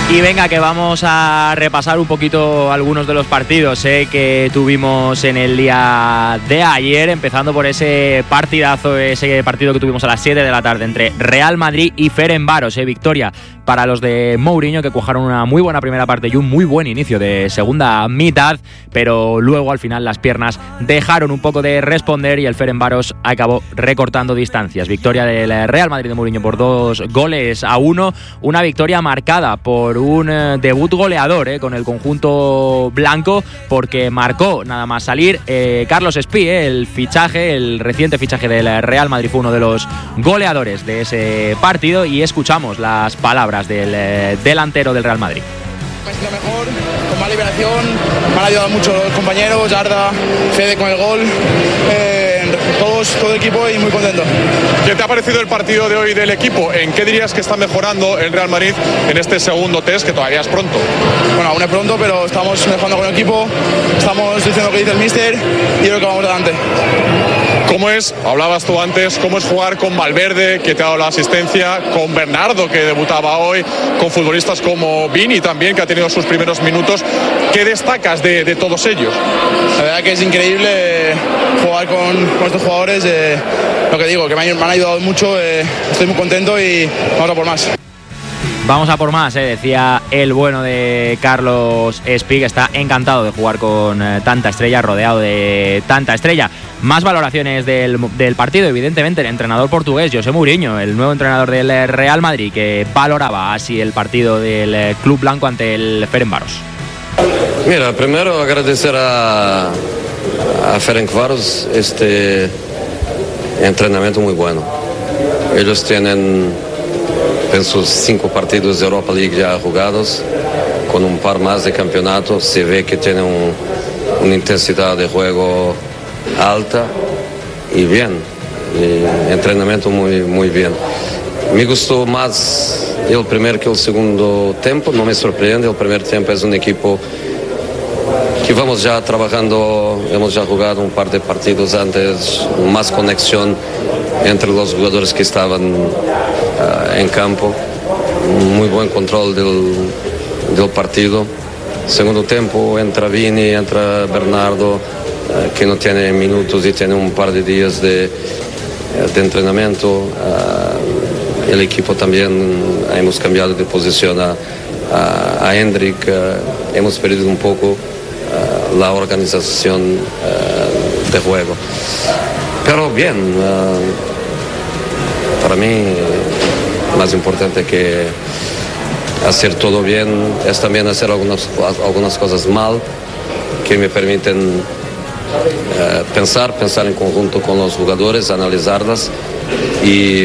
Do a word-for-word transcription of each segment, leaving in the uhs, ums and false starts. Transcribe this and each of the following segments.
Y venga, que vamos a repasar un poquito algunos de los partidos eh, que tuvimos en el día de ayer, empezando por ese partidazo, ese partido que tuvimos a las siete de la tarde entre Real Madrid y Ferencváros, eh, victoria para los de Mourinho, que cuajaron una muy buena primera parte y un muy buen inicio de segunda mitad, pero luego al final las piernas dejaron un poco de responder y el Ferencváros acabó recortando distancias. Victoria del Real Madrid de Mourinho por dos goles a uno, una victoria marcada por un eh, debut goleador eh, con el conjunto blanco, porque marcó nada más salir eh, Carlos Espí, eh, el fichaje, el reciente fichaje del Real Madrid, fue uno de los goleadores de ese partido, y escuchamos las palabras del eh, delantero del Real Madrid. Me ha sido mejor, con más liberación, me han ayudado mucho los compañeros, Arda, Fede con el gol, eh, todos, todo el equipo, y muy contento. ¿Qué te ha parecido el partido de hoy del equipo? ¿En qué dirías que está mejorando el Real Madrid en este segundo test, que todavía es pronto? Bueno, aún es pronto, pero estamos mejorando con el equipo, estamos diciendo lo que dice el míster y creo que vamos adelante. ¿Cómo es, hablabas tú antes, cómo es jugar con Valverde, que te ha dado la asistencia, con Bernardo, que debutaba hoy, con futbolistas como Vini también, que ha tenido sus primeros minutos? ¿Qué destacas de, de todos ellos? La verdad que es increíble jugar con, con estos jugadores, eh, lo que digo, que me han, me han ayudado mucho, eh, estoy muy contento y vamos a por más. Vamos a por más, eh, decía el bueno de Carlos Espí, que está encantado de jugar con eh, tanta estrella, rodeado de tanta estrella. Más valoraciones del, del partido, evidentemente, el entrenador portugués, José Mourinho, el nuevo entrenador del Real Madrid, que valoraba así el partido del club blanco ante el Ferencváros. Mira, primero agradecer a, a Ferencváros este entrenamiento muy bueno. Ellos tienen, pienso, cinco partidos de Europa League ya jugados, con un par más de campeonatos. Se ve que tienen un, una intensidad de juego alta y bien, y entrenamiento muy, muy bien. Me gustó más el primer que el segundo tiempo, no me sorprende. El primer tiempo es un equipo que vamos ya trabajando, hemos ya jugado un par de partidos antes, más conexión entre los jugadores que estaban uh, en campo, muy buen control del, del partido. Segundo tiempo entra Vini, entra Bernardo, uh, que no tiene minutos y tiene un par de días de, de entrenamiento. Uh, el equipo también hemos cambiado de posición a, a, a Hendrik, uh, hemos perdido un poco uh, la organización uh, de juego. Pero bien, uh, para mí más importante que hacer todo bien es también hacer algunas, algunas cosas mal que me permiten uh, pensar, pensar en conjunto con los jugadores, analizarlas y,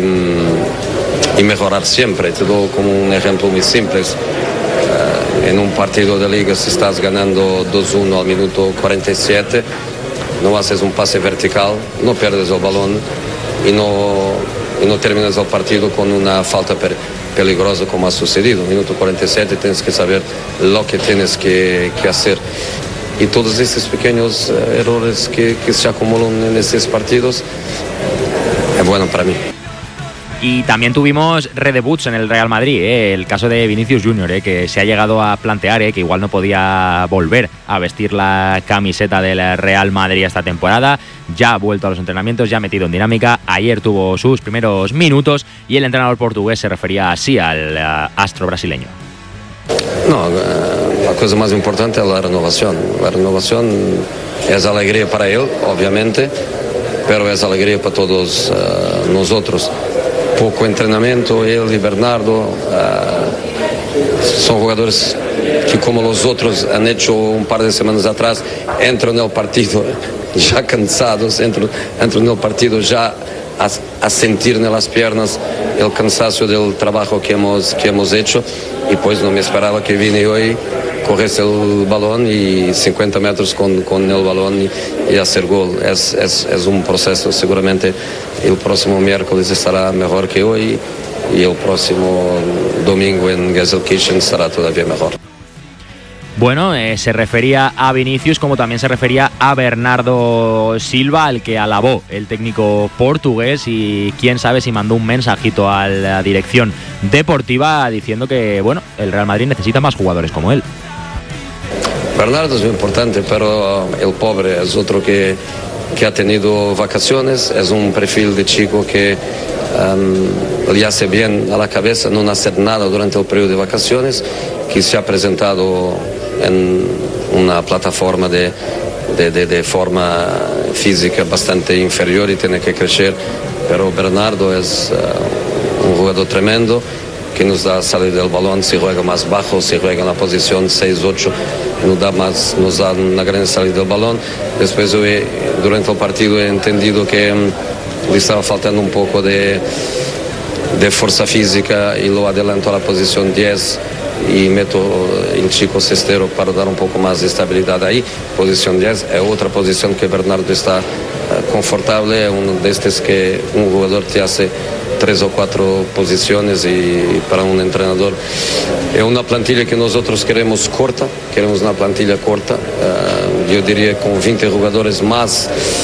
y mejorar siempre. Te doy como un ejemplo muy simple. Uh, en un partido de liga, si estás ganando dos uno al minuto cuarenta y siete, no haces un pase vertical, no pierdes el balón y no, y no terminas el partido con una falta per, peligrosa como ha sucedido. Minuto cuarenta y siete tienes que saber lo que tienes que, que hacer. Y todos estos pequeños uh, errores que, que se acumulan en estos partidos es bueno para mí. Y también tuvimos redebuts en el Real Madrid, ¿eh? El caso de Vinicius Junior, ¿eh? Que se ha llegado a plantear ¿eh? que igual no podía volver a vestir la camiseta del Real Madrid esta temporada. Ya ha vuelto a los entrenamientos, ya ha metido en dinámica. Ayer tuvo sus primeros minutos y el entrenador portugués se refería así al uh, astro brasileño. No, la cosa más importante es la renovación. La renovación es alegría para él, obviamente, pero es alegría para todos uh, nosotros. Poco entrenamiento, él y Bernardo uh, son jugadores que, como los otros han hecho un par de semanas atrás, entran en el partido ya cansados, entran, entran en el partido ya a, a sentir en las piernas el cansancio del trabajo que hemos, que hemos hecho, y pues no me esperaba que vine hoy, cogerse el balón y cincuenta metros con, con el balón y, y hacer gol. Es, es, es un proceso. Seguramente el próximo miércoles estará mejor que hoy y el próximo domingo en Gelsenkirchen será todavía mejor. Bueno, eh, se refería a Vinicius como también se refería a Bernardo Silva, al que alabó el técnico portugués, y quién sabe si mandó un mensajito a la dirección deportiva diciendo que, bueno, el Real Madrid necesita más jugadores como él. Bernardo es muy importante, pero el pobre es otro que, que ha tenido vacaciones, es un perfil de chico que um, le hace bien a la cabeza no hacer nada durante el periodo de vacaciones, que se ha presentado en una plataforma de, de, de, de forma física bastante inferior y tiene que crecer, pero Bernardo es uh, un jugador tremendo que nos da salida del balón, si juega más bajo, si juega en la posición seis ocho, nos da, más, nos da una gran salida del balón. Después he, durante el partido he entendido que um, le estaba faltando un poco de, de fuerza física y lo adelanto a la posición diez y meto el chico cestero para dar un poco más de estabilidad ahí. Posición diez es otra posición que Bernardo está uh, confortable, uno de estos que un jugador te hace tres o cuatro posiciones, y para un entrenador es una plantilla que nosotros queremos corta, queremos una plantilla corta, uh, yo diría con veinte jugadores más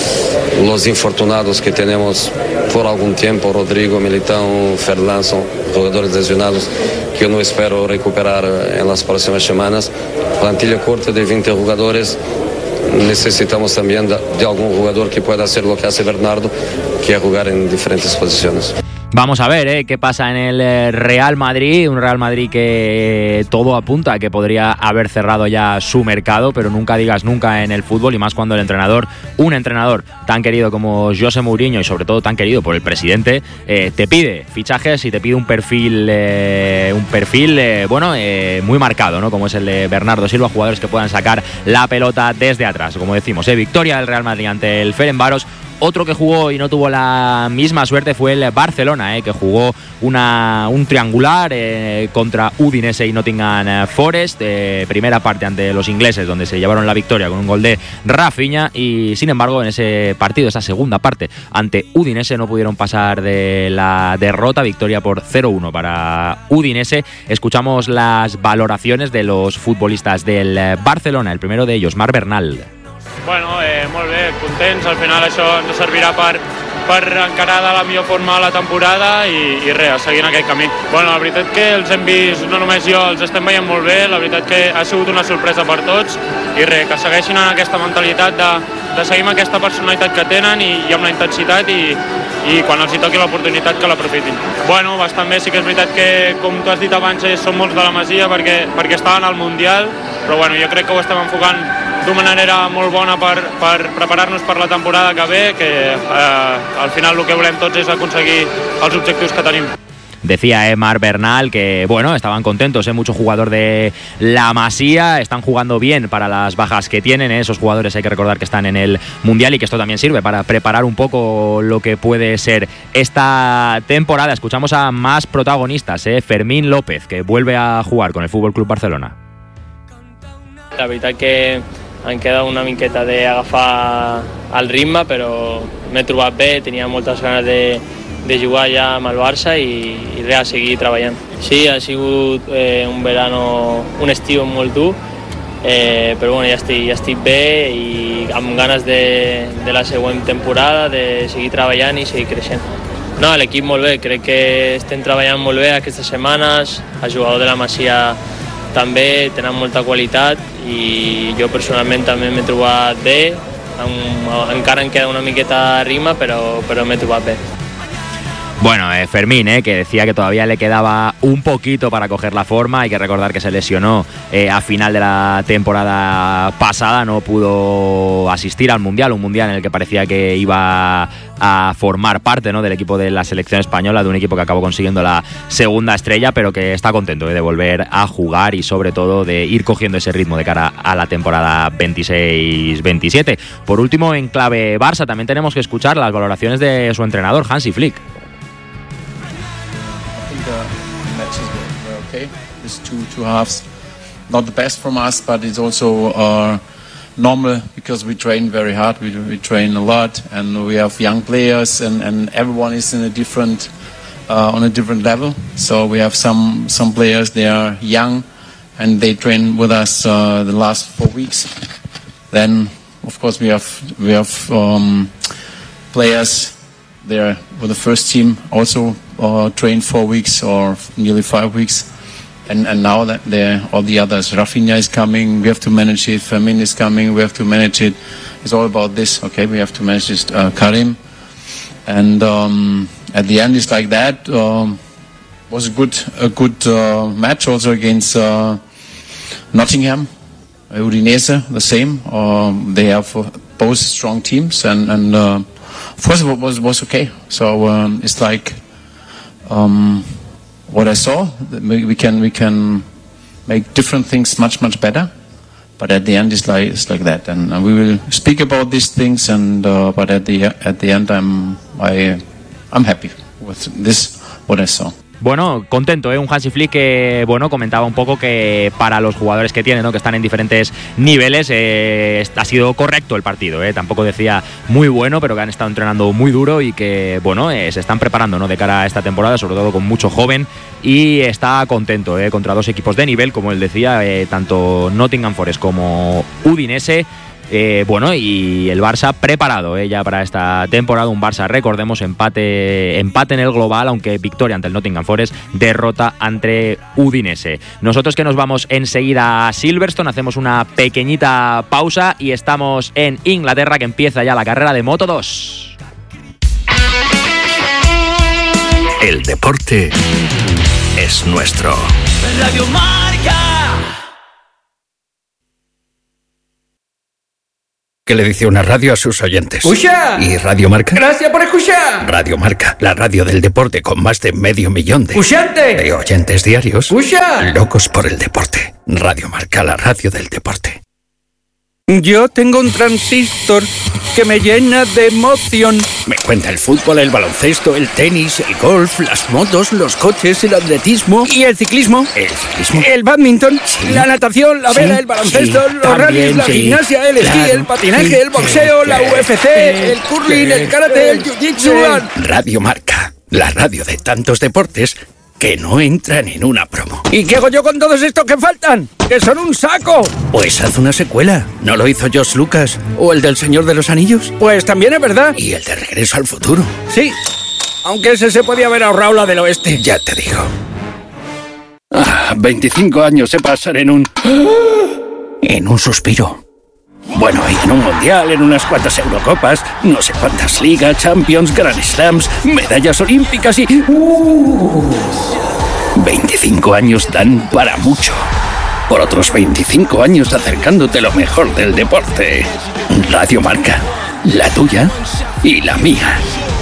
los infortunados que tenemos por algún tiempo, Rodrigo, Militão, Ferland, son jugadores lesionados que yo no espero recuperar en las próximas semanas. Plantilla corta de veinte jugadores. Necesitamos también de, de algún jugador que pueda hacer lo que hace Bernardo, que es jugar en diferentes posiciones. Vamos a ver ¿eh? qué pasa en el Real Madrid, un Real Madrid que eh, todo apunta a que podría haber cerrado ya su mercado, pero nunca digas nunca en el fútbol, y más cuando el entrenador, un entrenador tan querido como José Mourinho y sobre todo tan querido por el presidente, eh, te pide fichajes y te pide un perfil, eh, un perfil eh, bueno, eh, muy marcado, ¿no? Como es el de Bernardo Silva, jugadores que puedan sacar la pelota desde atrás, como decimos, eh, victoria del Real Madrid ante el Ferencváros. Otro que jugó y no tuvo la misma suerte fue el Barcelona, eh, que jugó una, un triangular eh, contra Udinese y Nottingham Forest. Eh, primera parte ante los ingleses, donde se llevaron la victoria con un gol de Rafinha, y sin embargo en ese partido, esa segunda parte ante Udinese, no pudieron pasar de la derrota. Victoria por cero uno para Udinese. Escuchamos las valoraciones de los futbolistas del Barcelona. El primero de ellos, Marc Bernal. Bueno, eh, molt bé, contents, al final això ens servirà per, per encarar de la millor forma la temporada i, i res, seguint aquest camí. Bueno, la veritat que els hem vist, no només jo, els estem veient molt bé, la veritat que ha sigut una sorpresa per tots, i res, que segueixin en aquesta mentalitat de, de seguir amb aquesta personalitat que tenen i, i amb la intensitat, i, i quan els hi toqui l'oportunitat que l'aprofitin. Bueno, bastant bé, sí que és veritat que, com tu has dit abans, són molts de la Masia perquè, perquè estaven al Mundial, però bueno, jo crec que ho estem enfocant d'una manera molt bona per, per preparar-nos per la temporada que ve, que eh, al final el que volem tots és aconseguir els objectius que tenim. Decía eh, Marc Bernal que, bueno, estaban contentos, eh, mucho jugador de la Masía, están jugando bien para las bajas que tienen, eh, esos jugadores hay que recordar que están en el Mundial y que esto también sirve para preparar un poco lo que puede ser esta temporada. Escuchamos a más protagonistas, eh, Fermín López, que vuelve a jugar con el F C Barcelona. La veritat que em queda una miqueta d'agafar el ritme, però m'he trobat bé, tenia moltes ganes de, de jugar ja amb el Barça i, i res, seguir treballant. Sí, ha sigut eh, un verano, un estiu molt dur, eh, però bueno, ja estic, ja estic bé i amb ganes de, de la següent temporada, de seguir treballant i seguir creixent. No, l'equip molt bé, crec que estem treballant molt bé aquestes setmanes, el jugador de la Masia també tenen molta qualitat i jo personalment també m'he trobat bé, encara em queda una miqueta de ritme, però, però m'he trobat bé. Bueno, eh, Fermín, eh, que decía que todavía le quedaba un poquito para coger la forma. Hay que recordar que se lesionó eh, a final de la temporada pasada, no pudo asistir al Mundial, un Mundial en el que parecía que iba a formar parte, ¿no?, del equipo de la selección española, de un equipo que acabó consiguiendo la segunda estrella, pero que está contento eh, de volver a jugar y sobre todo de ir cogiendo ese ritmo de cara a la temporada veintiséis veintisiete. Por último, en clave Barça, también tenemos que escuchar las valoraciones de su entrenador, Hansi Flick. Okay, it's two two halves, not the best from us, but it's also uh, normal because we train very hard. We we train a lot, and we have young players, and, and everyone is in a different uh, on a different level. So we have some some players, they are young, and they train with us uh, the last four weeks. Then, of course, we have we have um, players there with the first team also uh, train four weeks or nearly five weeks. And, and now that they're all the others, Rafinha is coming, we have to manage it. Firmino is coming, we have to manage it. It's all about this. Okay, we have to manage this. Uh, Karim, and um, at the end, it's like that. Um, was a good a good uh, match also against uh, Nottingham, Udinese, the same. Um, they have uh, both strong teams, and and uh, of course it was was okay. So um, it's like. Um, What I saw, we can we can make different things much much better, but at the end it's like it's like that, and, and we will speak about these things. And uh, but at the at the end, I'm I I'm happy with this what I saw. Bueno, contento, ¿eh? Un Hansi Flick que, bueno, comentaba un poco que para los jugadores que tiene, ¿no? Que están en diferentes niveles, eh, ha sido correcto el partido, ¿eh? Tampoco decía muy bueno, pero que han estado entrenando muy duro y que, bueno, eh, se están preparando, ¿no? De cara a esta temporada, sobre todo con mucho joven, y está contento, ¿eh? Contra dos equipos de nivel, como él decía, eh, tanto Nottingham Forest como Udinese. Eh, bueno, y el Barça preparado eh, ya para esta temporada, un Barça, recordemos, empate empate en el global, aunque victoria ante el Nottingham Forest, derrota ante Udinese. Nosotros que nos vamos enseguida a Silverstone, hacemos una pequeñita pausa y estamos en Inglaterra, que empieza ya la carrera de Moto dos. El deporte es nuestro. Radio Marca. ¿Qué le dice una radio a sus oyentes? ¡Escucha! ¿Y Radio Marca? ¡Gracias por escuchar! Radio Marca, la radio del deporte con más de medio millón de... ¡Escuchante! De oyentes diarios. ¡Escucha! Locos por el deporte. Radio Marca, la radio del deporte. Yo tengo un transistor que me llena de emoción. Me cuenta el fútbol, el baloncesto, el tenis, el golf, las motos, los coches, el atletismo... ¿Y el ciclismo? ¿El ciclismo? El badminton, sí. La natación, la vela, sí. el baloncesto, sí. los rallies, la sí. gimnasia, el claro. esquí, el patinaje, sí. el boxeo, sí. la U F C, sí. el curling, sí. el karate, el jiu-jitsu... Sí. Radio Marca, la radio de tantos deportes que no entran en una promo. ¿Y qué hago yo con todos estos que faltan? ¡Que son un saco! Pues haz una secuela. ¿No lo hizo George Lucas? ¿O el del Señor de los Anillos? Pues también es verdad. ¿Y el de Regreso al Futuro? Sí, aunque ese se podía haber ahorrado la del oeste. Ya te digo. Ah, veinticinco años se pasan en un... en un suspiro. Bueno, y en un mundial, en unas cuantas Eurocopas, no sé cuántas ligas, Champions, Grand Slams, medallas olímpicas y... Uh, veinticinco años dan para mucho. Por otros veinticinco años acercándote lo mejor del deporte. Radio Marca, la tuya y la mía.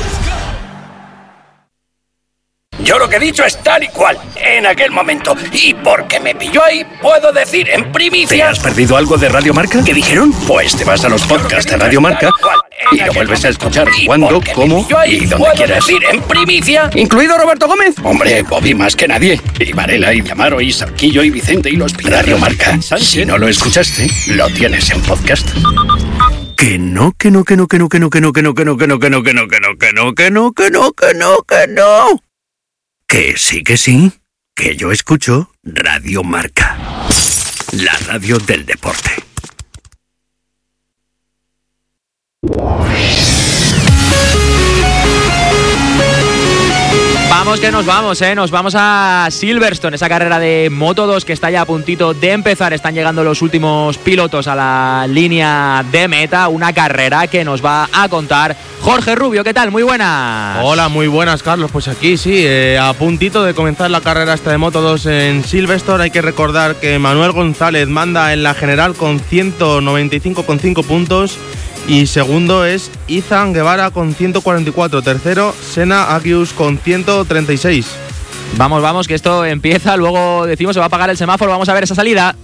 Yo lo que he dicho es tal y cual, en aquel momento. Y porque me pilló ahí, puedo decir en primicia... ¿Te has perdido algo de Radio Marca? ¿Qué dijeron? Pues te vas a los podcasts de Radio Marca y lo vuelves a escuchar cuando, cómo y donde quieras. Decir en primicia, ¿incluido Roberto Gómez? Hombre, Bobby más que nadie. Y Varela, y Amaro, y Sarquillo, y Vicente, y los Radio Marca. Si no lo escuchaste, lo tienes en podcast. Que no, que no, que no, que no, que no, que no, que no, que no, que no, que no, que no, que no, que no, que no, que no, que no, que no. Que sí, que sí, que yo escucho Radio Marca, la radio del deporte. Vamos que nos vamos, ¿eh? Nos vamos a Silverstone, esa carrera de Moto dos que está ya a puntito de empezar. Están llegando los últimos pilotos a la línea de meta. Una carrera que nos va a contar Jorge Rubio. ¿Qué tal? Muy buenas. Hola, muy buenas, Carlos. Pues aquí sí, eh, a puntito de comenzar la carrera esta de Moto dos en Silverstone. Hay que recordar que Manuel González manda en la general con ciento noventa y cinco coma cinco puntos. Y segundo es Izan Guevara con ciento cuarenta y cuatro. Tercero, Senna Agius con ciento treinta y seis. Vamos, vamos, que esto empieza. Luego decimos se va a apagar el semáforo. Vamos a ver esa salida.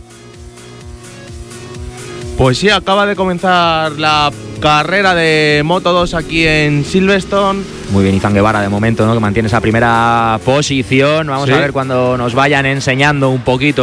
Pues sí, acaba de comenzar la carrera de Moto dos aquí en Silverstone. Muy bien, Izan Guevara de momento, ¿no? Que mantiene esa primera posición. Vamos sí. a ver cuando nos vayan enseñando un poquito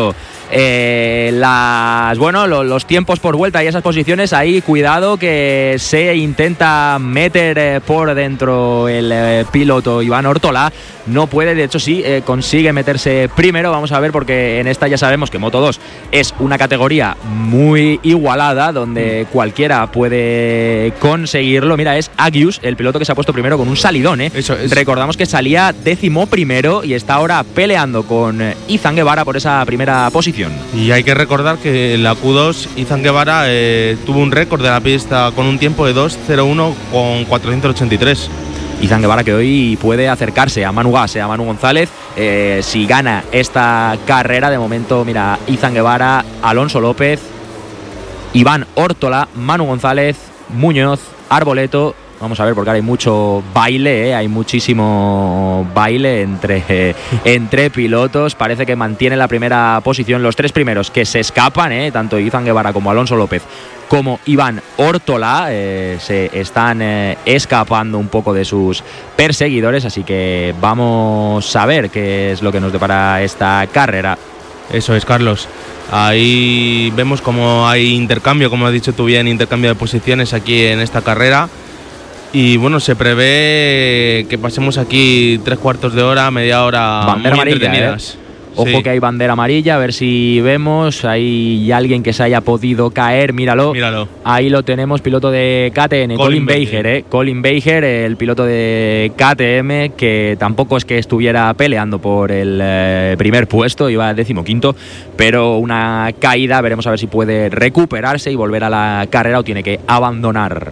Eh, las bueno lo, los tiempos por vuelta y esas posiciones ahí, cuidado que se intenta meter eh, por dentro el eh, piloto Iván Ortola, no puede, de hecho sí eh, consigue meterse primero. Vamos a ver, porque en esta ya sabemos que Moto dos es una categoría muy igualada donde mm. cualquiera puede conseguirlo. Mira, es Agius el piloto que se ha puesto primero con un salidón, ¿eh? Eso es. Recordamos que salía décimo primero y está ahora peleando con Izan Guevara por esa primera posición. Y hay que recordar que en la Q dos Izan Guevara eh, tuvo un récord de la pista con un tiempo de dos cero uno con cuatrocientos ochenta y tres. Izan Guevara que hoy puede acercarse a Manu Gas, a Manu González, eh, si gana esta carrera. De momento, mira, Izan Guevara, Alonso López, Iván Ortola, Manu González, Muñoz, Arboleto. Vamos a ver, porque ahora hay mucho baile, ¿eh? Hay muchísimo baile entre, eh, entre pilotos. Parece que mantienen la primera posición los tres primeros que se escapan, ¿eh? Tanto Izan Guevara como Alonso López como Iván Ortola eh, se están eh, escapando un poco de sus perseguidores. Así que vamos a ver qué es lo que nos depara esta carrera. Eso es, Carlos. Ahí vemos como hay intercambio, como has dicho tú bien, intercambio de posiciones aquí en esta carrera. Y bueno, se prevé que pasemos aquí tres cuartos de hora, media hora bandera muy amarilla, entretenidas. ¿eh? Ojo sí. Que hay bandera amarilla, a ver si vemos. Hay alguien que se haya podido caer, míralo. Míralo. Ahí lo tenemos, piloto de K T M, Colin, Colin Beiger, ¿eh? Colin Beiger, el piloto de K T M, que tampoco es que estuviera peleando por el eh, primer puesto, iba decimoquinto, pero una caída, veremos a ver si puede recuperarse y volver a la carrera o tiene que abandonar.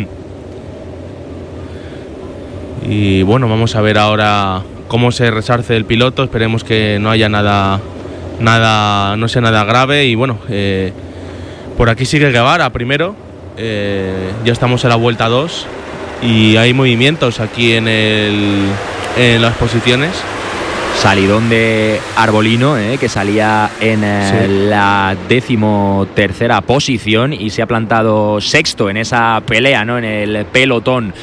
Y bueno, vamos a ver ahora cómo se resarce el piloto. Esperemos que no haya nada, nada, no sea nada grave. Y bueno, eh, por aquí sigue Guevara primero. Eh, ya estamos en la vuelta dos y hay movimientos aquí en, el, en las posiciones. Salidón de Arbolino, eh, que salía en eh, sí. la decimotercera posición y se ha plantado sexto en esa pelea, ¿no? En el pelotón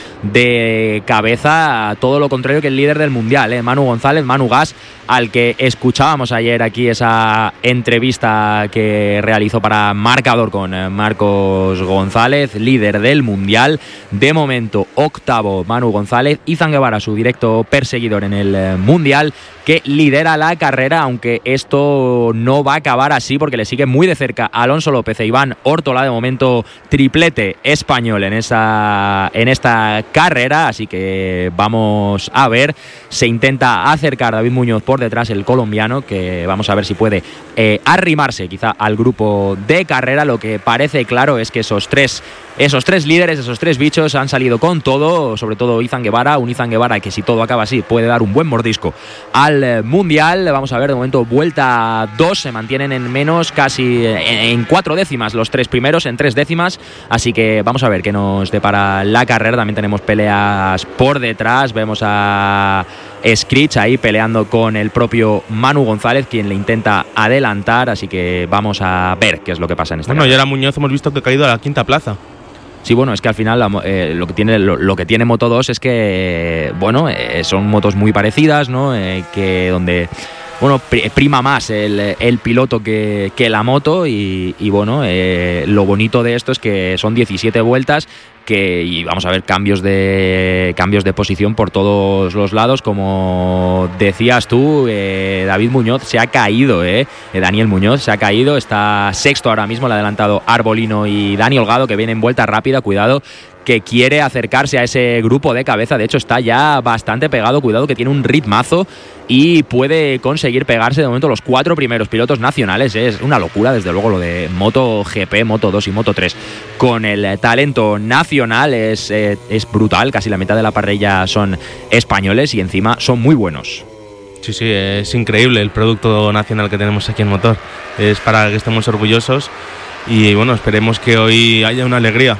de cabeza, todo lo contrario que el líder del mundial, eh, Manu González, Manu Gas, al que escuchábamos ayer aquí esa entrevista que realizó para Marcador con Marcos González, líder del mundial. De momento, octavo Manu González, Izan Guevara, su directo perseguidor en el mundial, que lidera la carrera, aunque esto no va a acabar así porque le sigue muy de cerca Alonso López e Iván Ortola. De momento, triplete español en, esa, en esta carrera, así que vamos a ver. Se intenta acercar David Muñoz por detrás, el colombiano, que vamos a ver si puede eh, arrimarse quizá al grupo de carrera. Lo que parece claro es que esos tres, esos tres líderes, esos tres bichos han salido con todo, sobre todo Izan Guevara, un Izan Guevara que si todo acaba así puede dar un buen mordisco al mundial. Vamos a ver, de momento vuelta dos, se mantienen en menos, casi en, en cuatro décimas los tres primeros, en tres décimas, así que vamos a ver qué nos depara la carrera. También tenemos peleas por detrás, vemos a Screech ahí peleando con el propio Manu González, quien le intenta adelantar, así que vamos a ver qué es lo que pasa en esta Bueno, carrera. y ahora Muñoz hemos visto que ha caído a la quinta plaza. Sí, bueno, es que al final eh, lo que tiene lo, lo que tiene Moto dos es que, eh, bueno, eh, son motos muy parecidas, ¿no? Eh, que donde, bueno, prima más el, el piloto que, que la moto y, y bueno, eh, lo bonito de esto es que son diecisiete vueltas que, y vamos a ver cambios de cambios de posición por todos los lados. Como decías tú, eh, David Muñoz se ha caído, eh, Daniel Muñoz se ha caído, está sexto ahora mismo, le ha adelantado Arbolino y Dani Holgado, que viene en vuelta rápida, cuidado, que quiere acercarse a ese grupo de cabeza. De hecho está ya bastante pegado, cuidado que tiene un ritmazo y puede conseguir pegarse de momento los cuatro primeros pilotos nacionales. Es una locura desde luego lo de MotoGP, Moto dos y Moto tres con el talento nacional, es, eh, es brutal, casi la mitad de la parrilla son españoles y encima son muy buenos. Sí, sí, es increíble el producto nacional que tenemos aquí en Motor, es para que estemos orgullosos y bueno, esperemos que hoy haya una alegría.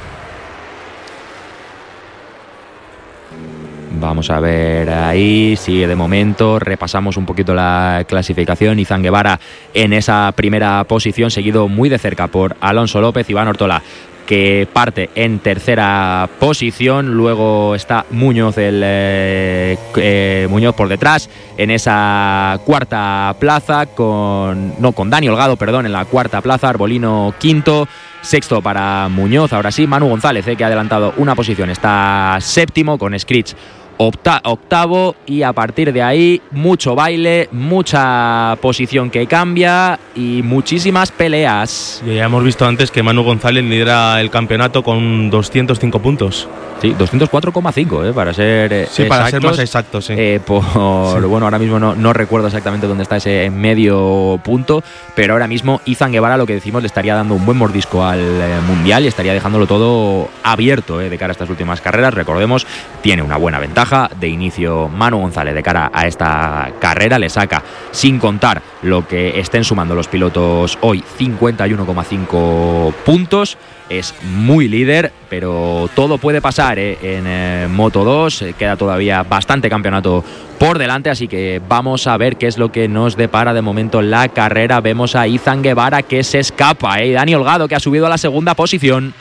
Vamos a ver ahí, sigue de momento, repasamos un poquito la clasificación. Izan Guevara en esa primera posición, seguido muy de cerca por Alonso López, Iván Ortola que parte en tercera posición. Luego está Muñoz, el eh, eh, Muñoz por detrás en esa cuarta plaza con no con Dani Holgado, perdón, en la cuarta plaza. Arbolino quinto, sexto para Muñoz. Ahora sí, Manu González, eh, que ha adelantado una posición, está séptimo con Scritch Octa- octavo, y a partir de ahí mucho baile, mucha posición que cambia y muchísimas peleas. Ya hemos visto antes que Manu González lidera el campeonato con doscientos cinco puntos. Sí, doscientos cuatro coma cinco, eh, para ser eh, sí, exactos. para ser más exactos, sí. Eh, por, sí. Bueno, ahora mismo no, no recuerdo exactamente dónde está ese medio punto, pero ahora mismo Izan Guevara, lo que decimos, le estaría dando un buen mordisco al eh, Mundial y estaría dejándolo todo abierto eh, de cara a estas últimas carreras. Recordemos, tiene una buena ventaja de inicio Manu González de cara a esta carrera, le saca, sin contar lo que estén sumando los pilotos hoy, cincuenta y uno coma cinco puntos. Es muy líder, pero todo puede pasar ¿eh? en eh, Moto dos. Eh, queda todavía bastante campeonato por delante, así que vamos a ver qué es lo que nos depara de momento la carrera. Vemos a Izan Guevara que se escapa, ¿eh? y Dani Holgado que ha subido a la segunda posición.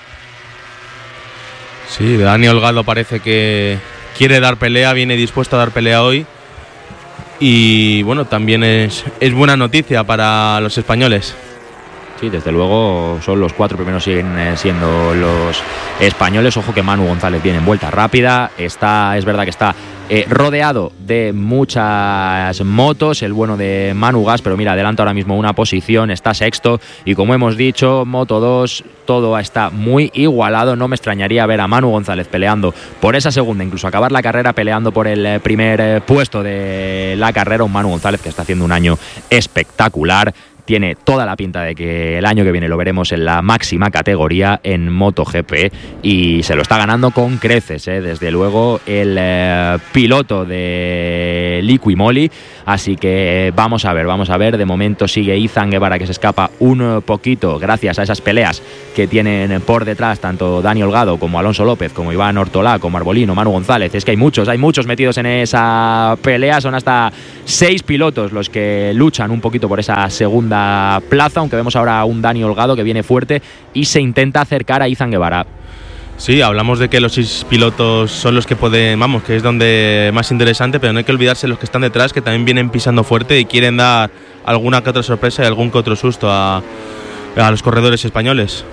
Sí, Dani Holgado parece que quiere dar pelea, viene dispuesto a dar pelea hoy. Y bueno, también es, es buena noticia para los españoles. Sí, desde luego son los cuatro primeros, siguen eh, siendo los españoles. Ojo que Manu González viene en vuelta rápida. Está, es verdad que está eh, rodeado de muchas motos, el bueno de Manu Gas, pero mira, adelanta ahora mismo una posición, está sexto. Y como hemos dicho, Moto dos, todo está muy igualado. No me extrañaría ver a Manu González peleando por esa segunda, incluso acabar la carrera peleando por el primer eh, puesto de la carrera. Un Manu González que está haciendo un año espectacular. Tiene toda la pinta de que el año que viene lo veremos en la máxima categoría en MotoGP y se lo está ganando con creces, ¿eh? Desde luego el eh, piloto de Liqui Moly. Así que vamos a ver, vamos a ver. De momento sigue Izan Guevara que se escapa un poquito gracias a esas peleas que tienen por detrás tanto Dani Holgado como Alonso López, como Iván Ortolá, como Arbolino, Manu González. Es que hay muchos, hay muchos metidos en esa pelea. Son hasta seis pilotos los que luchan un poquito por esa segunda plaza, aunque vemos ahora a un Dani Holgado que viene fuerte y se intenta acercar a Izan Guevara. Sí, hablamos de que los seis pilotos son los que pueden, vamos, que es donde más interesante, pero no hay que olvidarse los que están detrás, que también vienen pisando fuerte y quieren dar alguna que otra sorpresa y algún que otro susto a, a los corredores españoles.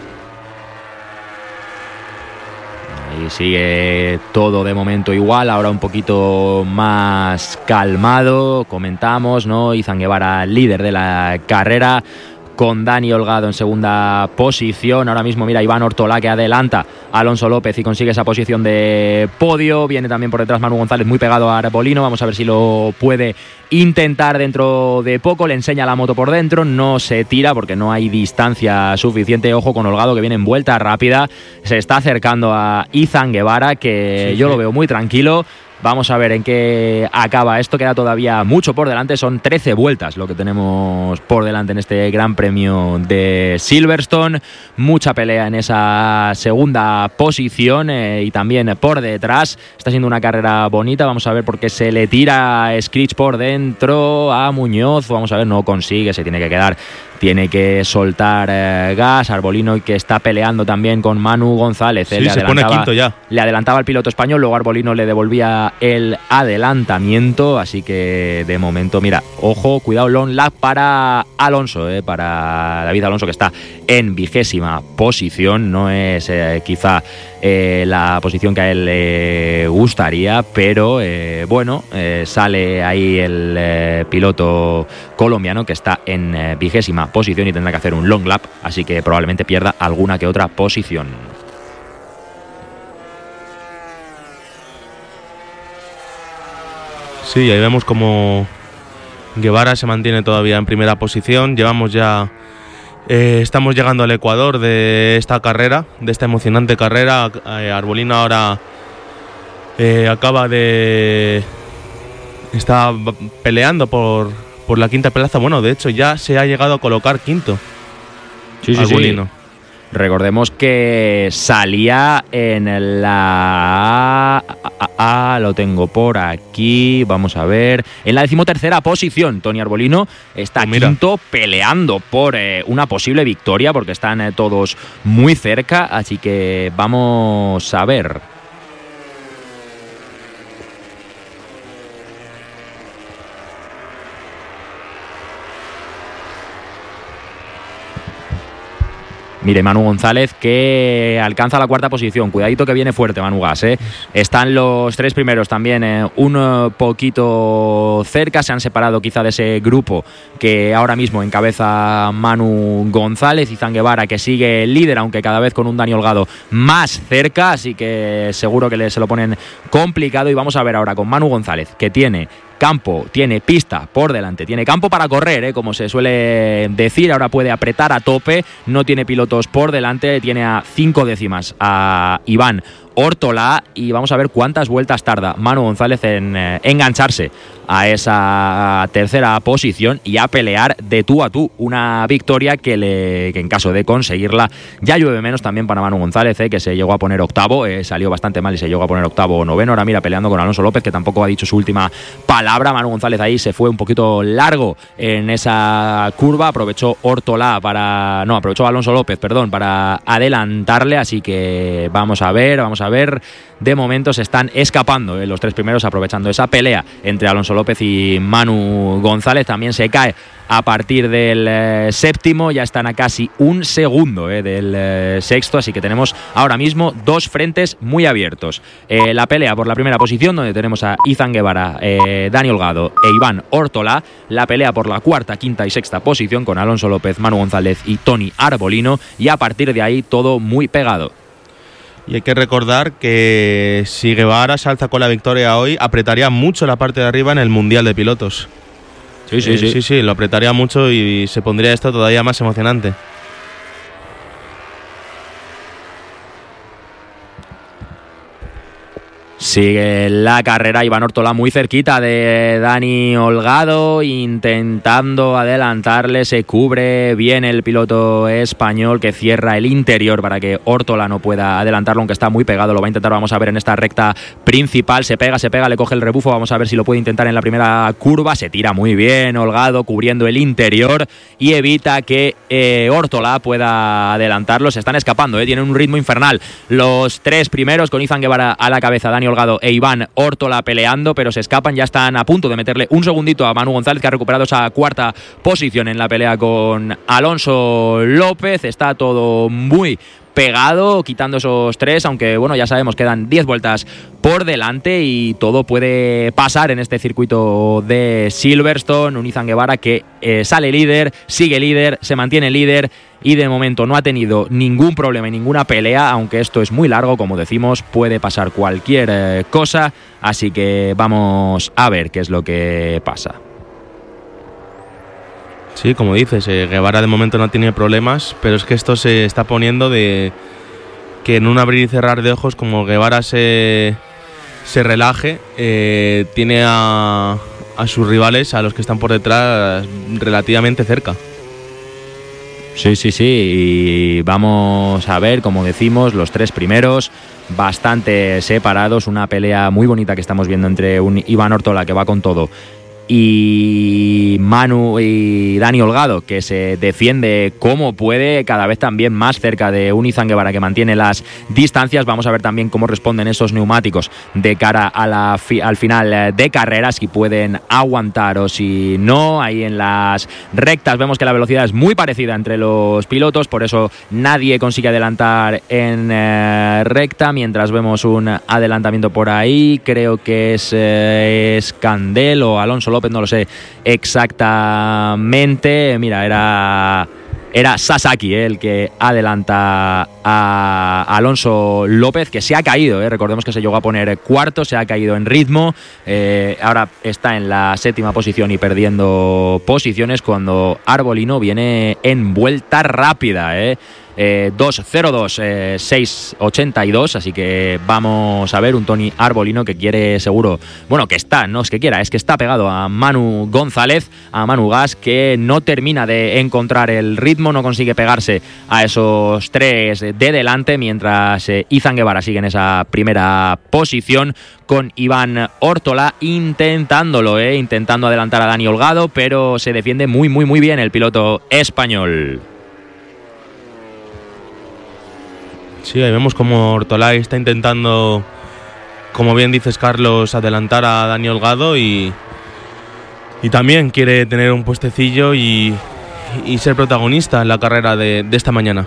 Y sigue todo de momento igual, ahora un poquito más calmado, comentamos, ¿no? Izan Guevara, líder de la carrera, con Dani Holgado en segunda posición. Ahora mismo, mira, Iván Ortolá que adelanta a Alonso López y consigue esa posición de podio. Viene también por detrás Manu González muy pegado a Arbolino. Vamos a ver si lo puede intentar dentro de poco. Le enseña la moto por dentro, no se tira porque no hay distancia suficiente. Ojo con Holgado que viene en vuelta rápida. Se está acercando a Izan Guevara, que sí, yo sí. lo veo muy tranquilo. Vamos a ver en qué acaba esto. Queda todavía mucho por delante. Son trece vueltas lo que tenemos por delante en este Gran Premio de Silverstone. Mucha pelea en esa segunda posición eh, y también por detrás. Está siendo una carrera bonita. Vamos a ver por qué se le tira a Scritch por dentro a Muñoz. Vamos a ver, no consigue, se tiene que quedar. Tiene que soltar eh, gas. Arbolino que está peleando también con Manu González. Sí, se pone quinto ya. Le adelantaba al piloto español, luego Arbolino le devolvía el adelantamiento. Así que de momento, mira, ojo, cuidado, long lap para Alonso, eh, para David Alonso, que está en vigésima posición. No es eh, quizá eh, la posición que a él le eh, gustaría, pero eh, bueno, eh, sale ahí el eh, piloto colombiano que está en eh, vigésima posición y tendrá que hacer un long lap, así que probablemente pierda alguna que otra posición. Sí, ahí vemos como Guevara se mantiene todavía en primera posición. Llevamos ya eh, estamos llegando al ecuador de esta carrera, de esta emocionante carrera. eh, Arbolino ahora eh, acaba de está peleando por por la quinta plaza. Bueno, de hecho ya se ha llegado a colocar quinto. Sí, sí, Arbolino. sí. Recordemos que salía en la... Ah, ah, lo tengo por aquí, vamos a ver. En la decimotercera posición, Toni Arbolino está pues quinto, peleando por eh, una posible victoria, porque están eh, todos muy cerca, así que vamos a ver. Mire, Manu González que alcanza la cuarta posición. Cuidadito que viene fuerte Manu Gas, ¿eh? Están los tres primeros también eh, un poquito cerca. Se han separado quizá de ese grupo que ahora mismo encabeza Manu González. Izan Guevara que sigue líder, aunque cada vez con un Dani Holgado más cerca. Así que seguro que le, se lo ponen complicado. Y vamos a ver ahora con Manu González, que tiene campo, tiene pista por delante, tiene campo para correr, ¿eh? Como se suele decir. Ahora puede apretar a tope, no tiene pilotos por delante, tiene a cinco décimas a Iván Ortola, y vamos a ver cuántas vueltas tarda Manu González en eh, engancharse a esa tercera posición y a pelear de tú a tú una victoria que, le, que en caso de conseguirla ya llueve menos también para Manu González, eh, que se llegó a poner octavo, eh, salió bastante mal y se llegó a poner octavo o noveno. Ahora mira, peleando con Alonso López, que tampoco ha dicho su última palabra. Manu González ahí se fue un poquito largo en esa curva, aprovechó Ortola para... no, aprovechó Alonso López, perdón, para adelantarle, así que vamos a ver, vamos a ver. De momento se están escapando eh, los tres primeros, aprovechando esa pelea entre Alonso López y Manu González. También se cae a partir del eh, séptimo, ya están a casi un segundo eh, del eh, sexto, así que tenemos ahora mismo dos frentes muy abiertos. Eh, la pelea por la primera posición, donde tenemos a Izan Guevara, eh, Dani Holgado e Iván Ortola. La pelea por la cuarta, quinta y sexta posición con Alonso López, Manu González y Toni Arbolino, y a partir de ahí todo muy pegado. Y hay que recordar que si Guevara se alza con la victoria hoy, apretaría mucho la parte de arriba en el Mundial de Pilotos. Sí, sí, eh, sí. Sí, sí, lo apretaría mucho y se pondría esto todavía más emocionante. Sigue la carrera Iván Ortola muy cerquita de Dani Holgado, intentando adelantarle. Se cubre bien el piloto español, que cierra el interior para que Ortola no pueda adelantarlo, aunque está muy pegado. Lo va a intentar, vamos a ver en esta recta principal. Se pega, se pega, le coge el rebufo. Vamos a ver si lo puede intentar en la primera curva. Se tira muy bien Holgado, cubriendo el interior, y evita que eh, Ortola pueda adelantarlo. Se están escapando, eh. Tienen un ritmo infernal los tres primeros, con Izan Guevara a la cabeza, Dani Holgado e Iván Ortola peleando, pero se escapan. Ya están a punto de meterle un segundito a Manu González, que ha recuperado esa cuarta posición en la pelea con Alonso López. Está todo muy pegado, quitando esos tres, aunque bueno, ya sabemos, quedan diez vueltas por delante y todo puede pasar en este circuito de Silverstone. Un Izan Guevara que eh, sale líder, sigue líder, se mantiene líder y de momento no ha tenido ningún problema y ninguna pelea, aunque esto es muy largo, como decimos, puede pasar cualquier eh, cosa, así que vamos a ver qué es lo que pasa. Sí, como dices, eh, Guevara de momento no tiene problemas, pero es que esto se está poniendo de que en un abrir y cerrar de ojos, como Guevara se, se relaje, eh, tiene a, a sus rivales, a los que están por detrás, relativamente cerca. Sí, sí, sí, y vamos a ver, como decimos, los tres primeros bastante separados, una pelea muy bonita que estamos viendo entre un Iván Ortola, que va con todo, y Manu y Dani Holgado, que se defiende como puede, cada vez también más cerca de un Izan Guevara que mantiene las distancias. Vamos a ver también cómo responden esos neumáticos de cara a la fi- al final de carrera, si pueden aguantar o si no. Ahí en las rectas vemos que la velocidad es muy parecida entre los pilotos, por eso nadie consigue adelantar en eh, recta, mientras vemos un adelantamiento por ahí, creo que es, eh, es Candel o Alonso López, no lo sé exactamente. Mira, era era Sasaki eh, el que adelanta a Alonso López, que se ha caído, eh. recordemos que se llegó a poner cuarto, se ha caído en ritmo, eh, ahora está en la séptima posición y perdiendo posiciones, cuando Arbolino viene en vuelta rápida, eh. eh, dos cero dos seis ochenta y dos, así que vamos a ver un Toni Arbolino que quiere seguro, bueno, que está, no es que quiera, es que está pegado a Manu González, a Manu Gas, que no termina de encontrar el ritmo, no consigue pegarse a esos tres de delante, mientras eh, Izan Guevara sigue en esa primera posición con Iván Órtola intentándolo, eh, intentando adelantar a Dani Holgado, pero se defiende muy, muy, muy bien el piloto español. Sí, ahí vemos como Órtola está intentando, como bien dices, Carlos, adelantar a Dani Holgado y, y también quiere tener un puestecillo y, y ser protagonista en la carrera de, de esta mañana.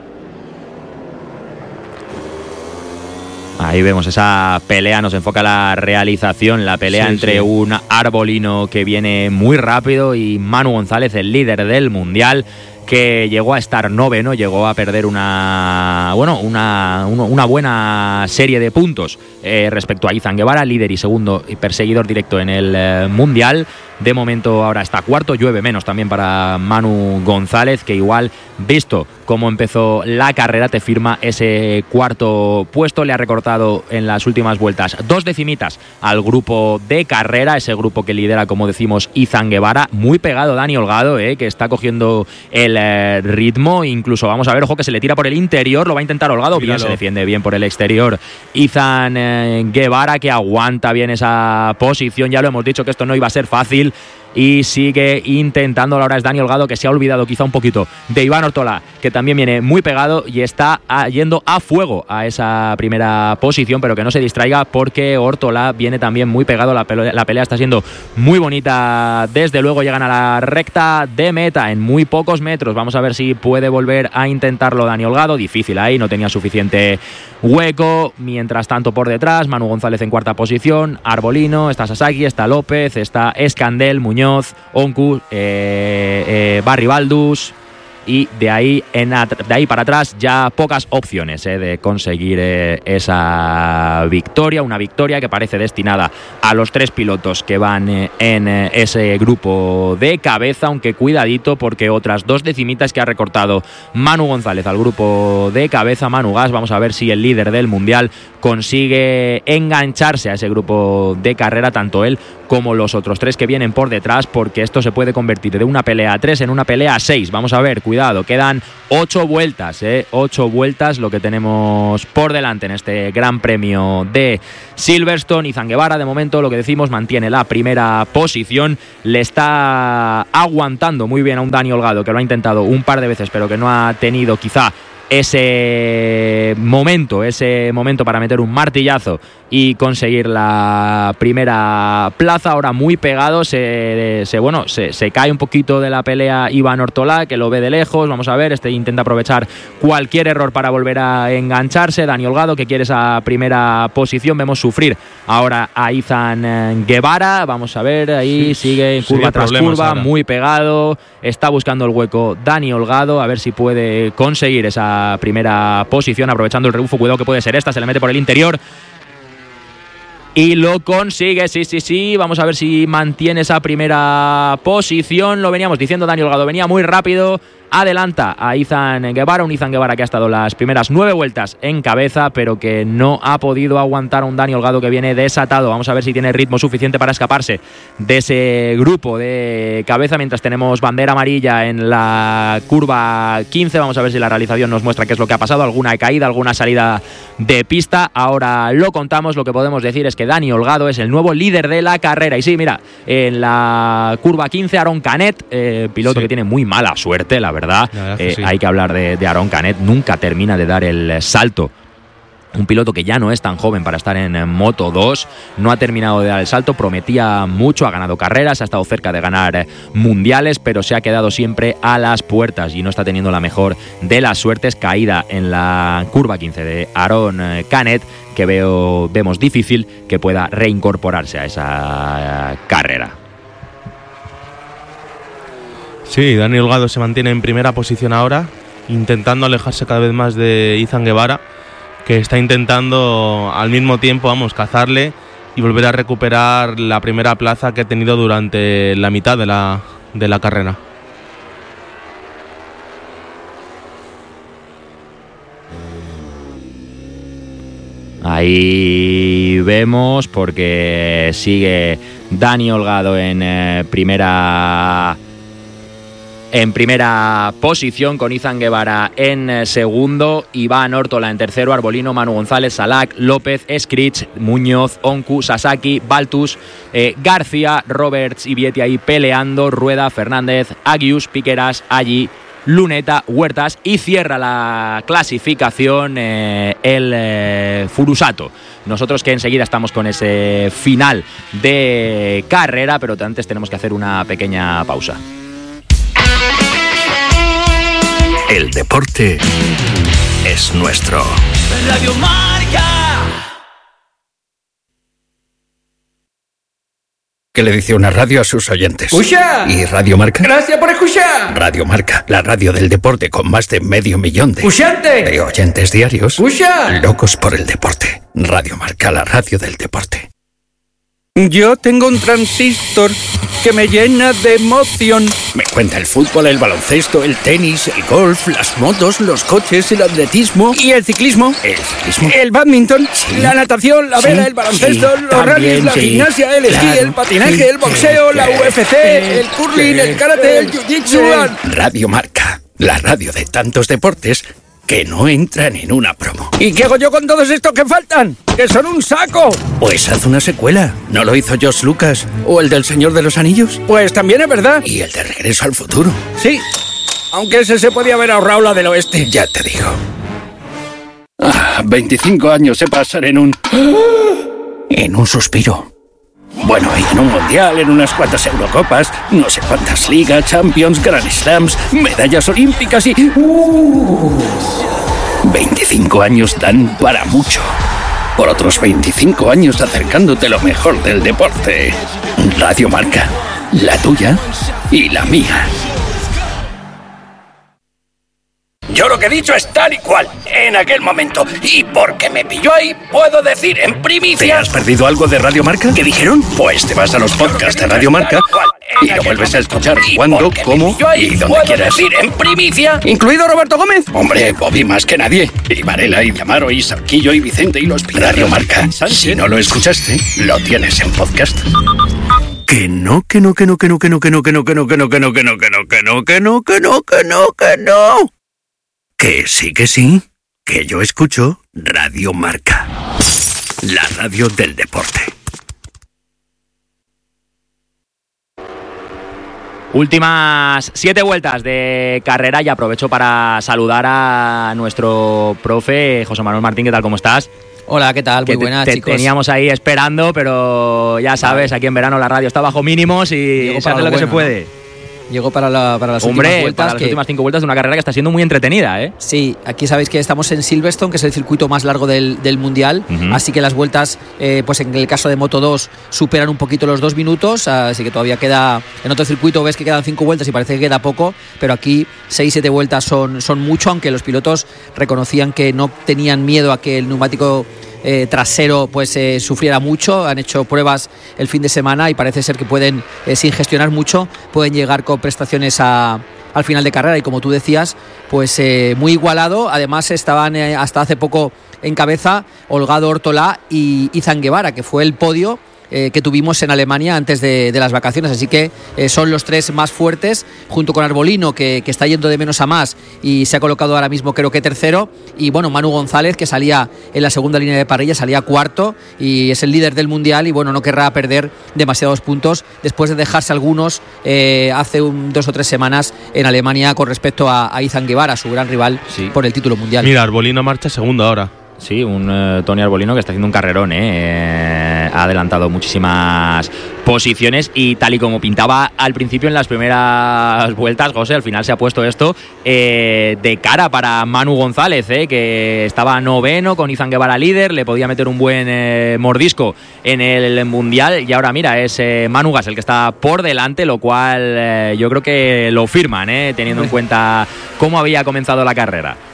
Ahí vemos esa pelea, nos enfoca la realización, la pelea sí, entre sí. un Arbolino que viene muy rápido y Manu González, el líder del Mundial, que llegó a estar noveno, llegó a perder una bueno una, una buena serie de puntos eh, respecto a Izan Guevara, líder y segundo y perseguidor directo en el eh, Mundial. De momento ahora está cuarto, llueve menos también para Manu González, que igual, visto cómo empezó la carrera, te firma ese cuarto puesto. Le ha recortado en las últimas vueltas dos decimitas al grupo de carrera, ese grupo que lidera, como decimos, Izan Guevara. Muy pegado Dani Holgado, eh, que está cogiendo el eh, ritmo, incluso vamos a ver, ojo, que se le tira por el interior, lo va a intentar Holgado, Míralo. bien, se defiende bien por el exterior Izan eh, Guevara, que aguanta bien esa posición. Ya lo hemos dicho que esto no iba a ser fácil y sigue intentando. Ahora es Dani Holgado, que se ha olvidado quizá un poquito de Iván Órtola, que también viene muy pegado y está yendo a fuego a esa primera posición, pero que no se distraiga porque Órtola viene también muy pegado. La pelea, la pelea está siendo muy bonita, desde luego. Llegan a la recta de meta en muy pocos metros. Vamos a ver si puede volver a intentarlo Dani Holgado. Difícil ahí, no tenía suficiente hueco. Mientras tanto, por detrás, Manu González en cuarta posición, Arbolino, está Sasaki, está López, está Escandel, Muñoz, Oncu, eh, eh, Barry Baldus, y de ahí, en de ahí para atrás ya pocas opciones eh, de conseguir eh, esa victoria, una victoria que parece destinada a los tres pilotos que van eh, en eh, ese grupo de cabeza, aunque cuidadito porque otras dos decimitas que ha recortado Manu González al grupo de cabeza, Manu Gas. Vamos a ver si el líder del Mundial consigue engancharse a ese grupo de carrera, tanto él como los otros tres que vienen por detrás, porque esto se puede convertir de una pelea a tres en una pelea a seis. Vamos a ver, cuidado, quedan ocho vueltas, ¿eh? ocho vueltas lo que tenemos por delante en este Gran Premio de Silverstone. Izan Guevara, de momento, lo que decimos, mantiene la primera posición, le está aguantando muy bien a un Dani Holgado que lo ha intentado un par de veces, pero que no ha tenido quizá ese momento, ese momento para meter un martillazo y conseguir la primera plaza. Ahora muy pegado, se, se bueno, se, se cae un poquito de la pelea Iván Órtola, que lo ve de lejos. Vamos a ver, este intenta aprovechar cualquier error para volver a engancharse. Dani Holgado, que quiere esa primera posición. Vemos sufrir ahora a Izan Guevara. Vamos a ver, ahí sí, sigue curva tras curva, ahora. Muy pegado, está buscando el hueco Dani Holgado, a ver si puede conseguir esa primera posición, aprovechando el rebufo. Cuidado que puede ser esta, se le mete por el interior y lo consigue, sí, sí, sí. Vamos a ver si mantiene esa primera posición. Lo veníamos diciendo, Dani Holgado venía muy rápido, adelanta a Izan Guevara, un Izan Guevara que ha estado las primeras nueve vueltas en cabeza, pero que no ha podido aguantar a un Dani Holgado que viene desatado. Vamos a ver si tiene ritmo suficiente para escaparse de ese grupo de cabeza, mientras tenemos bandera amarilla en la curva quince. Vamos a ver si la realización nos muestra qué es lo que ha pasado, alguna caída, alguna salida de pista. Ahora lo contamos. Lo que podemos decir es que Dani Holgado es el nuevo líder de la carrera. Y sí, mira, en la curva quince, Aaron Canet, eh, piloto sí. que tiene muy mala suerte, la verdad. verdad, la verdad eh, sí. Hay que hablar de, de Aaron Canet, nunca termina de dar el salto. Un piloto que ya no es tan joven para estar en Moto dos, no ha terminado de dar el salto, prometía mucho, ha ganado carreras, ha estado cerca de ganar mundiales, pero se ha quedado siempre a las puertas y no está teniendo la mejor de las suertes. Caída en la curva quince de Aaron Canet, que veo, vemos difícil que pueda reincorporarse a esa carrera. Sí, Dani Holgado se mantiene en primera posición ahora, intentando alejarse cada vez más de Izan Guevara, que está intentando al mismo tiempo, vamos, cazarle y volver a recuperar la primera plaza que ha tenido durante la mitad de la, de la carrera. Ahí vemos, porque sigue Dani Holgado en eh, primera en primera posición, con Izan Guevara en eh, segundo, Iván Órtola en tercero, Arbolino, Manu González, Salak, López, Escrich, Muñoz, Oncu, Sasaki, Baltus, eh, García, Roberts y Vietti ahí peleando, Rueda, Fernández, Agius, Piqueras, Allí, Luneta, Huertas, y cierra la clasificación eh, el eh, Furusato. Nosotros que enseguida estamos con ese final de carrera, pero antes tenemos que hacer una pequeña pausa. El deporte es nuestro. Radio Marca. Que le dice una radio a sus oyentes. ¡Escucha! ¿Y Radio Marca? Gracias por escuchar. Radio Marca, la radio del deporte con más de medio millón de, ¡Escuchante! de oyentes diarios. ¡Escucha! Locos por el deporte. Radio Marca, la radio del deporte. Yo tengo un transistor que me llena de emoción. Me cuenta el fútbol, el baloncesto, el tenis, el golf, las motos, los coches, el atletismo y el ciclismo. ¿El ciclismo? El badminton, sí, la natación, la vela, sí, el baloncesto, sí, los rallies, la sí, gimnasia, el esquí, claro, el patinaje, sí, el boxeo, sí, la U F C, el curling, el karate, el jiu-jitsu. Radio Marca, la radio de tantos deportes que no entran en una promo. ¿Y qué hago yo con todos estos que faltan? ¡Que son un saco! Pues haz una secuela. ¿No lo hizo George Lucas? ¿O el del Señor de los Anillos? Pues también es verdad. ¿Y el de Regreso al Futuro? Sí, aunque ese se podía haber ahorrado la del oeste. Ya te digo. Ah, veinticinco años se pasan en un... en un suspiro. Bueno, y en un mundial, en unas cuantas Eurocopas, no sé cuántas ligas, Champions, Grand Slams, medallas olímpicas y... Uh, veinticinco años dan para mucho. Por otros veinticinco años acercándote lo mejor del deporte. Radio Marca, la tuya y la mía. Yo lo que he dicho es tal y cual, en aquel momento. Y porque me pilló ahí, puedo decir en primicia... ¿Te has perdido algo de Radio Marca? ¿Qué dijeron? Pues te vas a los podcasts de Radio Marca y lo vuelves a escuchar cuando, cómo y donde quieras. Decir en primicia... ¿Incluido Roberto Gómez? Hombre, Bobby más que nadie. Y Varela, y Diamaro, y Sarquillo, y Vicente, y los Pilares. Radio Marca, si no lo escuchaste, lo tienes en podcast. Que no, que no, que no, que no, que no, que no, que no, que no, que no, que no, que no, que no, que no, que no, que no, que no, que no. Que sí, que sí, que yo escucho Radio Marca, la radio del deporte. Últimas siete vueltas de carrera y aprovecho para saludar a nuestro profe José Manuel Martín. ¿Qué tal? ¿Cómo estás? Hola, ¿qué tal? Muy que buenas, te, chicos. Te teníamos ahí esperando, pero ya sabes, aquí en verano la radio está bajo mínimos y se hace lo que se puede. ¿No? Llegó para, la, para las Hombre, últimas vueltas. para las que, últimas cinco vueltas de una carrera que está siendo muy entretenida, ¿eh? Sí, aquí sabéis que estamos en Silverstone, que es el circuito más largo del, del Mundial, uh-huh. Así que las vueltas, eh, pues en el caso de Moto dos, superan un poquito los dos minutos, así que todavía queda, en otro circuito ves que quedan cinco vueltas y parece que queda poco, pero aquí seis, siete vueltas son, son mucho, aunque los pilotos reconocían que no tenían miedo a que el neumático Eh, trasero pues eh, sufriera mucho. Han hecho pruebas el fin de semana y parece ser que pueden, eh, sin gestionar mucho, pueden llegar con prestaciones a, al final de carrera, y como tú decías, pues eh, muy igualado. Además estaban eh, hasta hace poco en cabeza Holgado, Órtola y Izan Guevara, que fue el podio Eh, que tuvimos en Alemania antes de, de las vacaciones, así que eh, son los tres más fuertes, junto con Arbolino, que, que está yendo de menos a más y se ha colocado ahora mismo creo que tercero, y bueno, Manu González, que salía en la segunda línea de parrilla, salía cuarto y es el líder del Mundial, y bueno, no querrá perder demasiados puntos después de dejarse algunos eh, hace un, dos o tres semanas en Alemania con respecto a, a Izan Guevara, su gran rival, sí, por el título mundial. Mira, Arbolino marcha segundo ahora. Sí, un uh, Tony Arbolino que está haciendo un carrerón, ¿eh? Eh, ha adelantado muchísimas posiciones y tal y como pintaba al principio en las primeras vueltas, José, al final se ha puesto esto eh, de cara para Manu González, eh, que estaba noveno con Izan Guevara líder, le podía meter un buen eh, mordisco en el Mundial, y ahora mira, es eh, Manu Gas el que está por delante, lo cual eh, yo creo que lo firman, eh, teniendo en cuenta cómo había comenzado la carrera.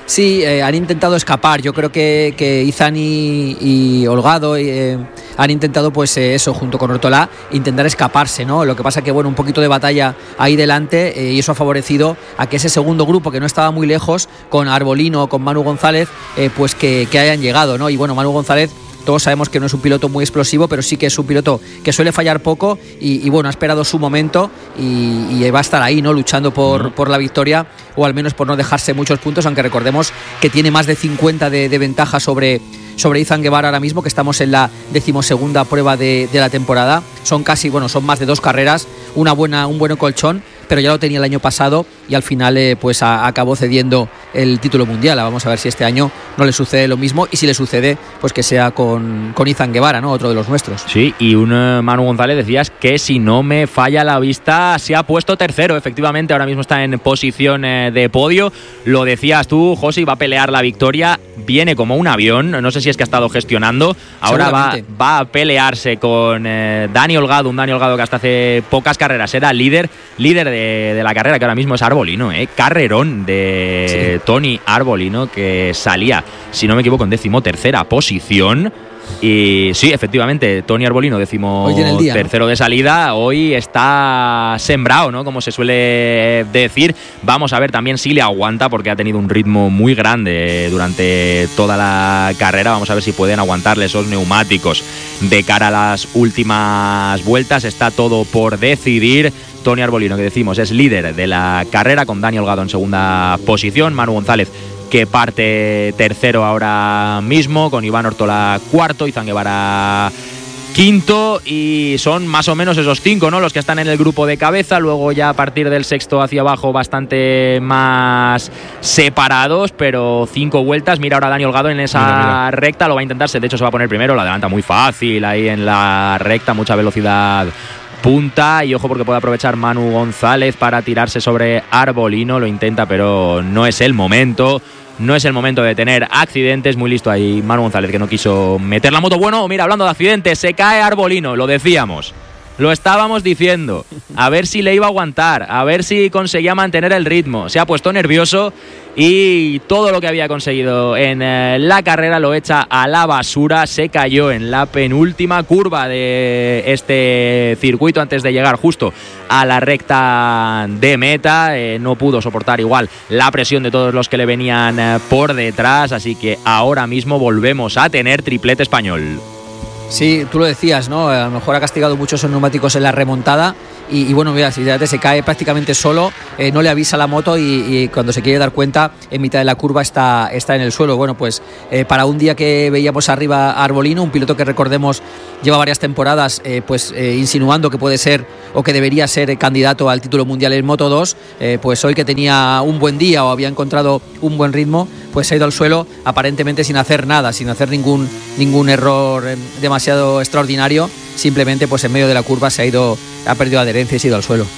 Sí, eh, han intentado escapar. Yo creo que, que Izan y, y Holgado eh, han intentado, pues eh, eso, junto con Ortolá, intentar escaparse, ¿no? Lo que pasa que, bueno, un poquito de batalla ahí delante eh, y eso ha favorecido a que ese segundo grupo, que no estaba muy lejos, con Arbolino, con Manu González, eh, pues que, que hayan llegado, ¿no? Y bueno, Manu González, todos sabemos que no es un piloto muy explosivo, pero sí que es un piloto que suele fallar poco y, y bueno, ha esperado su momento y, y va a estar ahí, ¿no? Luchando por, por la victoria, o al menos por no dejarse muchos puntos, aunque recordemos que tiene más de cincuenta de, de ventaja sobre, sobre Izan Guevara ahora mismo, que estamos en la decimosegunda prueba de, de la temporada. Son casi, bueno, son más de dos carreras, una buena, un buen colchón, pero ya lo tenía el año pasado y al final eh, pues a, acabó cediendo el título mundial. Vamos a ver si este año no le sucede lo mismo, y si le sucede, pues que sea con, con Izan Guevara, ¿no? Otro de los nuestros. Sí, y un uh, Manu González, decías que si no me falla la vista se ha puesto tercero, efectivamente, ahora mismo está en posición eh, de podio. Lo decías tú, José, va a pelear la victoria, viene como un avión, no sé si es que ha estado gestionando, ahora va, va a pelearse con eh, Dani Holgado, un Dani Holgado que hasta hace pocas carreras era líder, líder de, de la carrera, que ahora mismo es Arbolino, eh, carrerón de sí. Toni Arbolino, que salía, si no me equivoco, en decimotercera posición. Y sí, efectivamente, Toni Arbolino, décimo día, tercero, ¿no?, de salida, hoy está sembrado, ¿no?, como se suele decir. Vamos a ver también si le aguanta, porque ha tenido un ritmo muy grande durante toda la carrera. Vamos a ver si pueden aguantarle esos neumáticos de cara a las últimas vueltas. Está todo por decidir. Toni Arbolino, que decimos, es líder de la carrera, con Dani Holgado en segunda posición, Manu González, que parte tercero ahora mismo, con Iván Ortola cuarto, Izan Guevara quinto, y son más o menos esos cinco, ¿no?, los que están en el grupo de cabeza. Luego ya a partir del sexto hacia abajo bastante más separados, pero cinco vueltas. Mira ahora Dani Holgado en esa mira, mira. recta, lo va a intentarse, de hecho se va a poner primero, la adelanta muy fácil ahí en la recta, mucha velocidad punta, y ojo porque puede aprovechar Manu González para tirarse sobre Arbolino, lo intenta pero no es el momento. No es el momento de tener accidentes. Muy listo ahí Manu González, que no quiso meter la moto. Bueno, mira, hablando de accidentes, se cae Arbolino, lo decíamos, lo estábamos diciendo, a ver si le iba a aguantar, a ver si conseguía mantener el ritmo. Se ha puesto nervioso y todo lo que había conseguido en eh, la carrera lo echa a la basura. Se cayó en la penúltima curva de este circuito antes de llegar justo a la recta de meta. Eh, no pudo soportar igual la presión de todos los que le venían eh, por detrás, así que ahora mismo volvemos a tener triplete español. Sí, tú lo decías, ¿no? A lo mejor ha castigado mucho esos neumáticos en la remontada y, y bueno, mira, si se cae prácticamente solo, eh, no le avisa la moto y, y cuando se quiere dar cuenta, en mitad de la curva está, está en el suelo. Bueno, pues eh, para un día que veíamos arriba a Arbolino, un piloto que recordemos lleva varias temporadas eh, pues eh, insinuando que puede ser o que debería ser candidato al título mundial en Moto dos, eh, pues hoy que tenía un buen día o había encontrado un buen ritmo, pues se ha ido al suelo aparentemente sin hacer nada, sin hacer ningún, ningún error eh, demasiado extraordinario. Simplemente pues en medio de la curva se ha ido, ha perdido adherencia y se ha ido al suelo.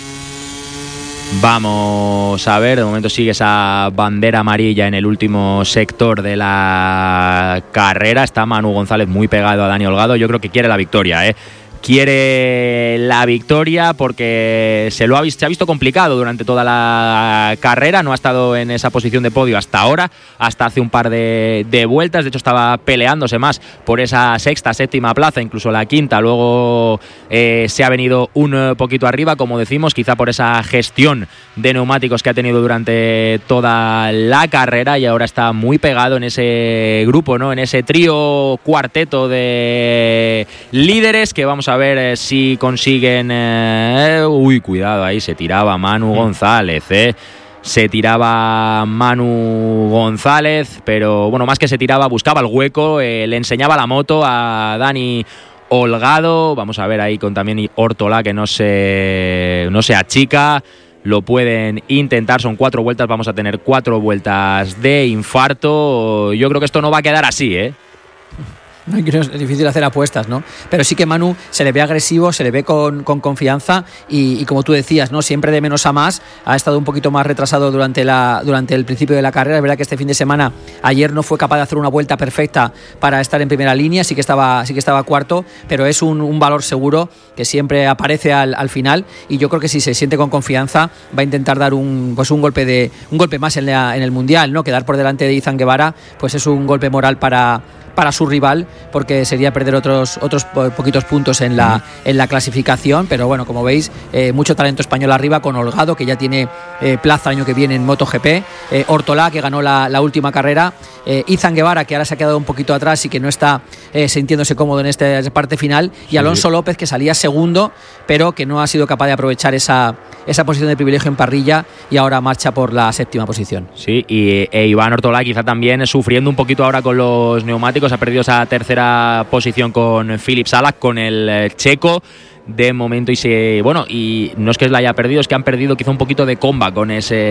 Vamos a ver, de momento sigue esa bandera amarilla en el último sector de la carrera. Está Manu González muy pegado a Dani Holgado. Yo creo que quiere la victoria, ¿eh? Quiere la victoria porque se lo ha visto, se ha visto complicado durante toda la carrera. No ha estado en esa posición de podio hasta ahora, hasta hace un par de, de vueltas. De hecho estaba peleándose más por esa sexta, séptima plaza, incluso la quinta. Luego eh, se ha venido un poquito arriba, como decimos, quizá por esa gestión de neumáticos que ha tenido durante toda la carrera, y ahora está muy pegado en ese grupo, ¿no?, en ese trío cuarteto de líderes, que vamos a A ver eh, si consiguen eh, uy, cuidado, ahí se tiraba Manu González, eh. Se tiraba Manu González, pero bueno, más que se tiraba, buscaba el hueco, eh, le enseñaba la moto a Dani Holgado. Vamos a ver ahí con también Ortola, que no se, no se achica. Lo pueden intentar, son cuatro vueltas, vamos a tener cuatro vueltas de infarto. Yo creo que esto no va a quedar así, ¿eh? No, es difícil hacer apuestas, ¿no? Pero sí que Manu se le ve agresivo, se le ve con, con confianza y, y como tú decías, ¿no? Siempre de menos a más. Ha estado un poquito más retrasado durante, la, durante el principio de la carrera. Es verdad que este fin de semana, ayer no fue capaz de hacer una vuelta perfecta para estar en primera línea, sí que estaba, sí que estaba cuarto, pero es un, un valor seguro que siempre aparece al, al final y yo creo que si se siente con confianza va a intentar dar un, pues un golpe de un golpe más en, la, en el Mundial, ¿no? Quedar por delante de Izan Guevara pues es un golpe moral para para su rival, porque sería perder otros otros poquitos puntos en la en la clasificación, pero bueno, como veis, eh, mucho talento español arriba con Holgado, que ya tiene eh, plaza el año que viene en MotoGP, eh, Ortolá, que ganó la, la última carrera, eh, Izan Guevara, que ahora se ha quedado un poquito atrás y que no está eh, sintiéndose cómodo en esta parte final, y Alonso sí. López, que salía segundo, pero que no ha sido capaz de aprovechar esa, esa posición de privilegio en parrilla y ahora marcha por la séptima posición. Sí, y e Iván Ortolá quizá también sufriendo un poquito ahora con los neumáticos, ha perdido esa tercera posición con Filip Salak, con el checo de momento, y se bueno, y no es que la haya perdido, es que han perdido quizá un poquito de comba con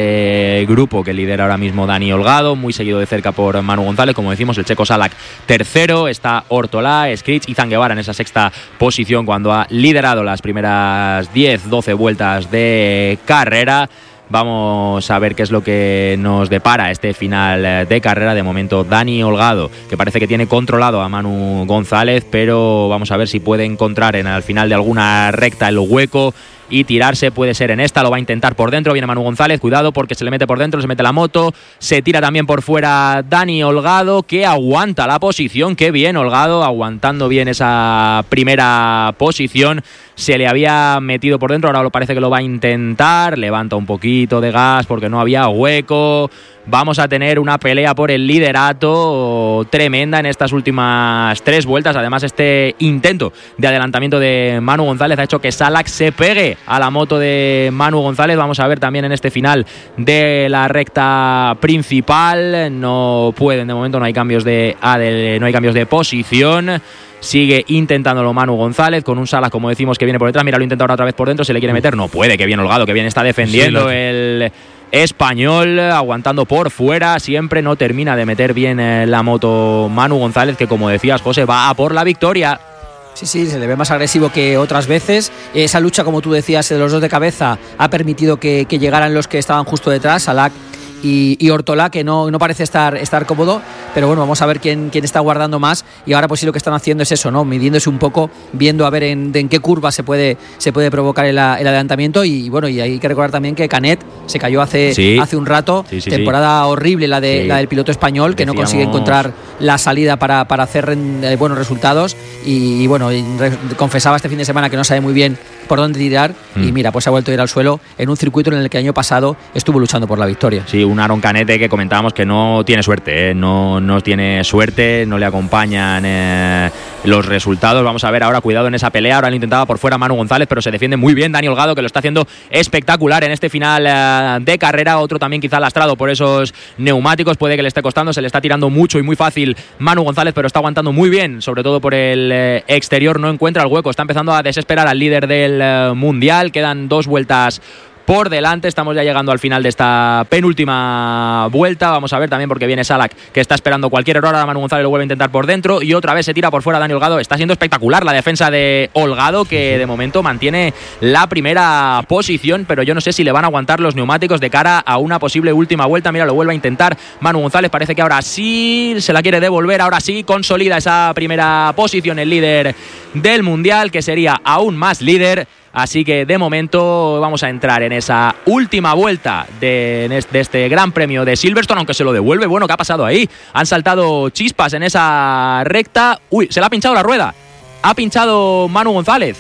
ese grupo que lidera ahora mismo Dani Holgado, muy seguido de cerca por Manu González, como decimos, el checo Salak tercero, está Ortolá, Skrich, Izan Guevara en esa sexta posición cuando ha liderado las primeras diez doce vueltas de carrera. Vamos a ver qué es lo que nos depara este final de carrera. De momento, Dani Holgado, que parece que tiene controlado a Manu González, pero vamos a ver si puede encontrar en al final de alguna recta el hueco y tirarse. Puede ser en esta, lo va a intentar por dentro. Viene Manu González, cuidado porque se le mete por dentro, se mete la moto, se tira también por fuera Dani Holgado, que aguanta la posición. Qué bien Holgado, aguantando bien esa primera posición. Se le había metido por dentro, ahora lo parece que lo va a intentar, levanta un poquito de gas porque no había hueco. Vamos a tener una pelea por el liderato tremenda en estas últimas tres vueltas. Además, este intento de adelantamiento de Manu González ha hecho que Salak se pegue a la moto de Manu González. Vamos a ver también en este final de la recta principal. No pueden, de momento no hay cambios de, ah, de no hay cambios de posición. Sigue intentándolo Manu González con un Salak, como decimos, que viene por detrás. Mira, lo intenta ahora otra vez por dentro, se le quiere meter. No puede, que bien Holgado, que bien está defendiendo sí, lo... el español, aguantando por fuera. Siempre no termina de meter bien la moto Manu González, que como decías, José, va a por la victoria. Sí, sí, se le ve más agresivo que otras veces. Esa lucha, como tú decías, de los dos de cabeza ha permitido que, que llegaran los que estaban justo detrás, Salak y, y Ortolá, que no, no parece estar, estar cómodo, pero bueno, vamos a ver quién, quién está guardando más. Y ahora pues sí lo que están haciendo es eso, ¿no? Midiéndose un poco, viendo a ver en, de en qué curva se puede, se puede provocar el, el adelantamiento. Y bueno, y hay que recordar también que Canet se cayó hace, sí. hace un rato, sí, sí, temporada sí. horrible la, de, sí. la del piloto español, que Decíamos... no consigue encontrar la salida para, para hacer eh, buenos resultados. Y, y bueno, y re, confesaba este fin de semana que no sabe muy bien por dónde tirar mm. y mira, pues ha vuelto a ir al suelo en un circuito en el que el año pasado estuvo luchando por la victoria. Sí, un Aaron Canet que comentábamos que no tiene suerte, ¿eh? no, no tiene suerte, no le acompañan eh, los resultados. Vamos a ver ahora, cuidado en esa pelea, ahora lo intentaba por fuera Manu González, pero se defiende muy bien Dani Holgado, que lo está haciendo espectacular en este final eh, de carrera. Otro también quizá lastrado por esos neumáticos, puede que le esté costando, se le está tirando mucho y muy fácil Manu González, pero está aguantando muy bien, sobre todo por el eh, exterior, no encuentra el hueco, está empezando a desesperar al líder del eh, mundial. Quedan dos vueltas por delante, estamos ya llegando al final de esta penúltima vuelta. Vamos a ver también porque viene Salak, que está esperando cualquier error. Ahora Manu González lo vuelve a intentar por dentro y otra vez se tira por fuera Dani Holgado. Está siendo espectacular la defensa de Holgado, que de momento mantiene la primera posición, pero yo no sé si le van a aguantar los neumáticos de cara a una posible última vuelta. Mira, lo vuelve a intentar Manu González, parece que ahora sí se la quiere devolver, ahora sí consolida esa primera posición el líder del mundial, que sería aún más líder. Así que de momento vamos a entrar en esa última vuelta de, de este Gran Premio de Silverstone, aunque se lo devuelve. Bueno, ¿qué ha pasado ahí? Han saltado chispas en esa recta. Uy, se le ha pinchado la rueda. Ha pinchado Manu González.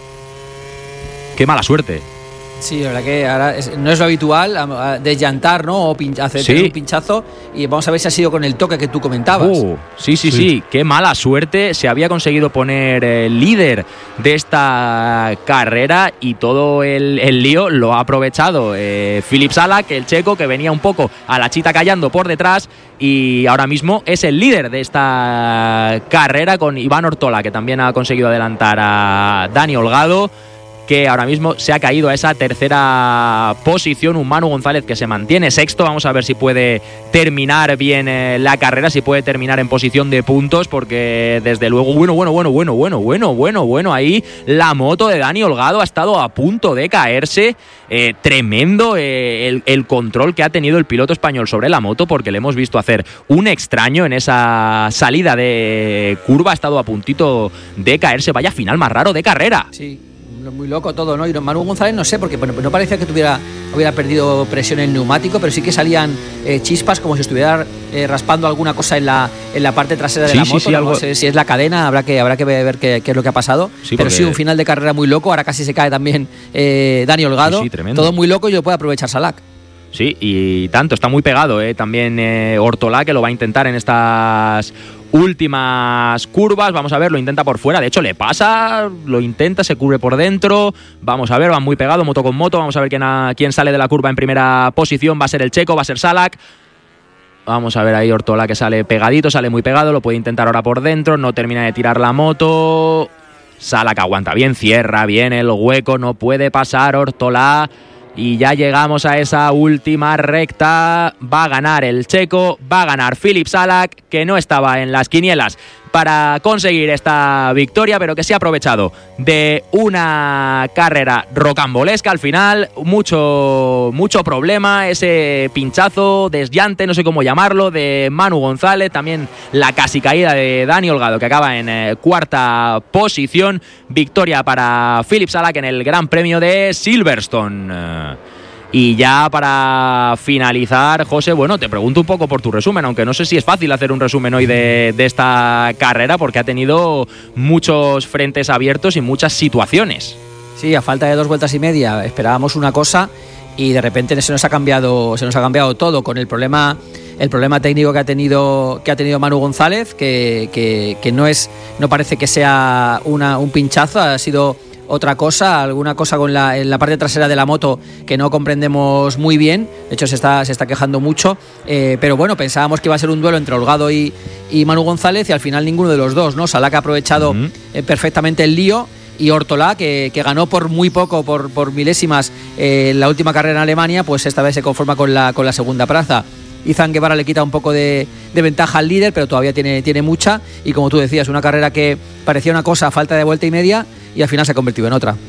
Qué mala suerte. Sí, la verdad que ahora es, no es lo habitual desllantar, ¿no? O pin, hacer sí. un pinchazo. Y vamos a ver si ha sido con el toque que tú comentabas. Uh, sí, sí, sí, sí. Qué mala suerte. Se había conseguido poner eh, líder de esta carrera y todo el, el lío lo ha aprovechado eh, Filip Salak, el checo, que venía un poco a la chita callando por detrás. Y ahora mismo es el líder de esta carrera con Iván Ortolá, que también ha conseguido adelantar a Dani Holgado. que ahora mismo se ha caído a esa tercera posición. Un Manu González que se mantiene sexto. Vamos a ver si puede terminar bien eh, la carrera, si puede terminar en posición de puntos, porque desde luego, bueno, bueno, bueno, bueno, bueno, bueno, bueno, bueno, ahí la moto de Dani Holgado ha estado a punto de caerse. Eh, tremendo eh, el, el control que ha tenido el piloto español sobre la moto, porque le hemos visto hacer un extraño en esa salida de curva, ha estado a puntito de caerse. Vaya final más raro de carrera. Sí, muy loco todo, ¿no? Y Manu González no sé, porque bueno, no parecía que tuviera hubiera perdido presión en el neumático, pero sí que salían eh, chispas como si estuviera eh, raspando alguna cosa en la en la parte trasera de sí, la sí, moto. Sí, no algo... sé si es la cadena, habrá que habrá que ver qué, qué es lo que ha pasado. Sí, pero porque... sí, un final de carrera muy loco. Ahora casi se cae también eh, Dani Holgado. Sí, sí, tremendo. Todo muy loco y lo puede aprovechar Salak. Sí, y tanto, está muy pegado eh, también eh, Ortolá, que lo va a intentar en estas últimas curvas. Vamos a ver, lo intenta por fuera, de hecho le pasa, lo intenta, se cubre por dentro. Vamos a ver, van muy pegados, moto con moto. Vamos a ver quién, a, quién sale de la curva en primera posición. Va a ser el checo, va a ser Salak. Vamos a ver ahí Ortolá, que sale pegadito, sale muy pegado, lo puede intentar ahora por dentro, no termina de tirar la moto. Salak aguanta bien, cierra bien el hueco, no puede pasar Ortolá. Y ya llegamos a esa última recta. Va a ganar el checo, va a ganar Filip Salak, que no estaba en las quinielas para conseguir esta victoria, pero que se ha aprovechado de una carrera rocambolesca al final. Mucho, mucho problema, ese pinchazo, desllante, no sé cómo llamarlo, de Manu González. También la casi caída de Dani Holgado, que acaba en eh, cuarta posición. Victoria para Filip Salak en el Gran Premio de Silverstone. Y ya para finalizar, José, bueno, te pregunto un poco por tu resumen, aunque no sé si es fácil hacer un resumen hoy de, de esta carrera, porque ha tenido muchos frentes abiertos y muchas situaciones. Sí, a falta de dos vueltas y media esperábamos una cosa y de repente se nos ha cambiado, se nos ha cambiado todo con el problema, el problema técnico que ha tenido, que ha tenido Manu González, que, que, que no es, no parece que sea una, un pinchazo, ha sido otra cosa, alguna cosa con la, en la parte trasera de la moto que no comprendemos muy bien. De hecho se está, se está quejando mucho, eh, pero bueno, pensábamos que iba a ser un duelo entre Holgado y, y Manu González, y al final ninguno de los dos, ¿no? Salak ha aprovechado uh-huh. eh, perfectamente el lío, y Ortolá, que, que ganó por muy poco, por, por milésimas eh, en la última carrera en Alemania, pues esta vez se conforma con la, con la segunda plaza. Izan Guevara le quita un poco de, de ventaja al líder, pero todavía tiene, tiene mucha, y como tú decías, una carrera que parecía una cosa a falta de vuelta y media y al final se ha convertido en otra.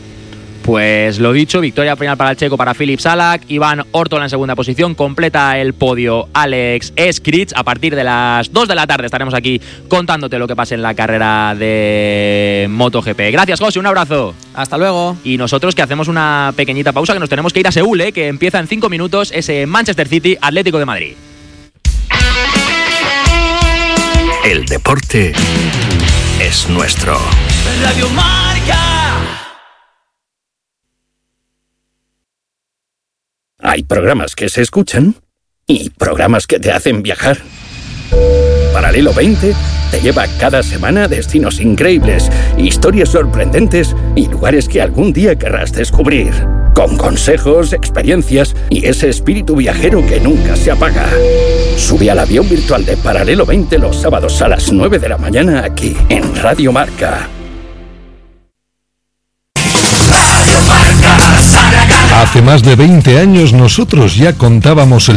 Pues lo dicho, victoria final para el checo, para Filip Salak. Iván Ortola en segunda posición, completa el podio Alex Eskrich. A partir de las dos de la tarde estaremos aquí contándote lo que pase en la carrera de MotoGP. Gracias, José, un abrazo. Hasta luego. Y nosotros que hacemos una pequeñita pausa, que nos tenemos que ir a Seúl, ¿eh? Que empieza en cinco minutos ese Manchester City Atlético de Madrid. El deporte es nuestro. Radio Marca. Hay programas que se escuchan y programas que te hacen viajar. Paralelo veinte te lleva cada semana a destinos increíbles, historias sorprendentes y lugares que algún día querrás descubrir. Con consejos, experiencias y ese espíritu viajero que nunca se apaga. Sube al avión virtual de Paralelo veinte los sábados a las nueve de la mañana aquí en Radio Marca. Hace más de veinte años nosotros ya contábamos el